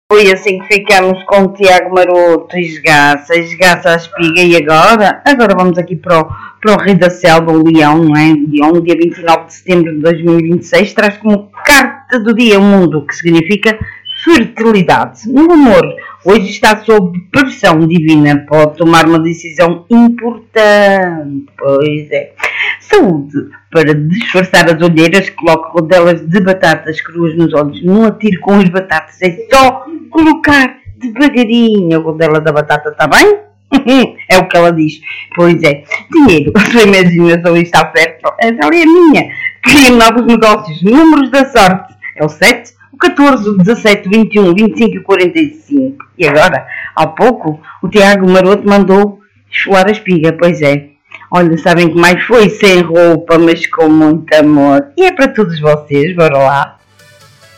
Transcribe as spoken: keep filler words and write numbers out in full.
Foi assim que ficamos com o Tiago Maroto, esgaça, esgaça a espiga. E agora? Agora vamos aqui para o, para o Rei da Selva, o Leão, não é? Leão, dia vinte e nove de setembro de dois mil e vinte e seis, traz como carta do dia o mundo, que significa fertilidade. No amor, hoje está sob pressão divina, pode tomar uma decisão importante. Pois é. Saúde, para disfarçar as olheiras, coloque rodelas de batatas cruas nos olhos. Não atire com as batatas, é só colocar devagarinho a rodela da batata, está bem? É o que ela diz. Pois é. Dinheiro, a sua imaginação está perto. Essa ali é minha. Cria novos negócios. Números da sorte. É o sete, o catorze, o dezassete, o vinte e um, vinte e cinco e o quarenta e cinco. E agora, há pouco, o Tiago Maroto mandou esfolar a espiga. Pois é. Olha, sabem que mais foi? Sem roupa, mas com muito amor. E é para todos vocês. Bora lá.